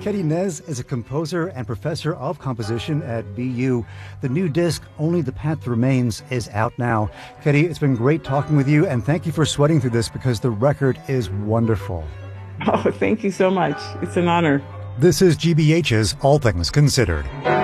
Ketty Nez is a composer and professor of composition at BU. The new disc, Only the Path Remains, is out now. Ketty, it's been great talking with you, and thank you for sweating through this because the record is wonderful. Oh, thank you so much. It's an honor. This is GBH's All Things Considered.